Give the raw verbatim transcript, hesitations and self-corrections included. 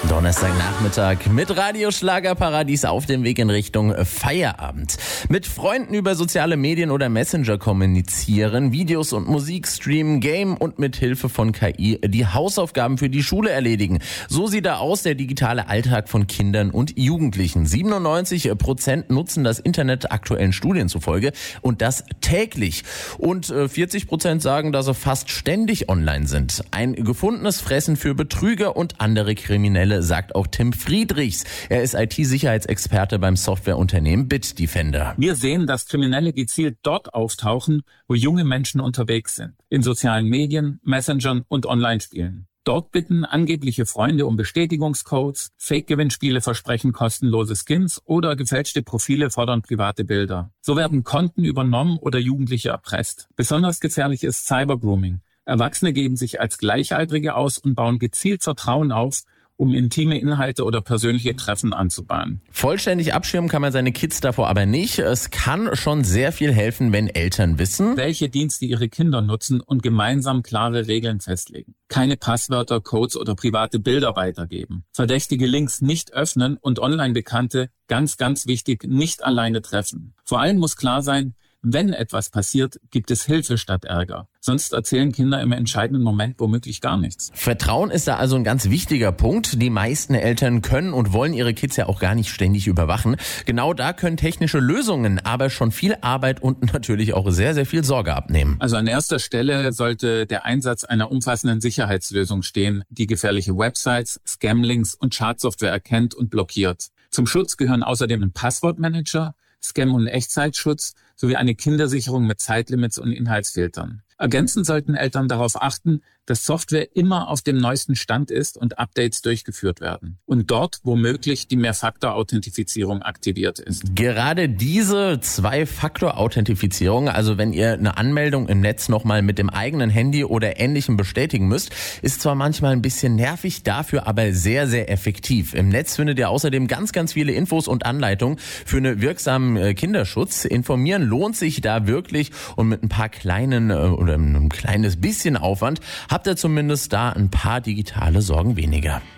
Donnerstagnachmittag mit Radio Schlagerparadies auf dem Weg in Richtung Feierabend. Mit Freunden über soziale Medien oder Messenger kommunizieren, Videos und Musik streamen, game und mit Hilfe von K I die Hausaufgaben für die Schule erledigen. So sieht da aus der digitale Alltag von Kindern und Jugendlichen. siebenundneunzig Prozent nutzen das Internet aktuellen Studien zufolge und das täglich. Und vierzig Prozent sagen, dass sie fast ständig online sind. Ein gefundenes Fressen für Betrüger und andere Kriminelle, sagt auch Tim Friedrichs. Er ist I T-Sicherheitsexperte beim Softwareunternehmen Bitdefender. Wir sehen, dass Kriminelle gezielt dort auftauchen, wo junge Menschen unterwegs sind. In sozialen Medien, Messengern und Online-Spielen. Dort bitten angebliche Freunde um Bestätigungscodes, Fake-Gewinnspiele versprechen kostenlose Skins oder gefälschte Profile fordern private Bilder. So werden Konten übernommen oder Jugendliche erpresst. Besonders gefährlich ist Cybergrooming. Erwachsene geben sich als Gleichaltrige aus und bauen gezielt Vertrauen auf, um intime Inhalte oder persönliche Treffen anzubahnen. Vollständig abschirmen kann man seine Kids davor aber nicht. Es kann schon sehr viel helfen, wenn Eltern wissen, welche Dienste ihre Kinder nutzen und gemeinsam klare Regeln festlegen. Keine Passwörter, Codes oder private Bilder weitergeben. Verdächtige Links nicht öffnen und Online-Bekannte, ganz, ganz wichtig, nicht alleine treffen. Vor allem muss klar sein, wenn etwas passiert, gibt es Hilfe statt Ärger. Sonst erzählen Kinder im entscheidenden Moment womöglich gar nichts. Vertrauen ist da also ein ganz wichtiger Punkt. Die meisten Eltern können und wollen ihre Kids ja auch gar nicht ständig überwachen. Genau da können technische Lösungen aber schon viel Arbeit und natürlich auch sehr, sehr viel Sorge abnehmen. Also an erster Stelle sollte der Einsatz einer umfassenden Sicherheitslösung stehen, die gefährliche Websites, Scam-Links und Schadsoftware erkennt und blockiert. Zum Schutz gehören außerdem ein Passwortmanager, Scam- und Echtzeitschutz sowie eine Kindersicherung mit Zeitlimits und Inhaltsfiltern. Ergänzend sollten Eltern darauf achten, dass Software immer auf dem neuesten Stand ist und Updates durchgeführt werden. Und dort, wo möglich, die Mehrfaktor-Authentifizierung aktiviert ist. Gerade diese Zwei-Faktor-Authentifizierung, also wenn ihr eine Anmeldung im Netz nochmal mit dem eigenen Handy oder Ähnlichem bestätigen müsst, ist zwar manchmal ein bisschen nervig, dafür aber sehr, sehr effektiv. Im Netz findet ihr außerdem ganz, ganz viele Infos und Anleitungen für einen wirksamen Kinderschutz. Informieren lohnt sich da wirklich und mit ein paar kleinen oder ein kleines bisschen Aufwand habt ihr zumindest da ein paar digitale Sorgen weniger.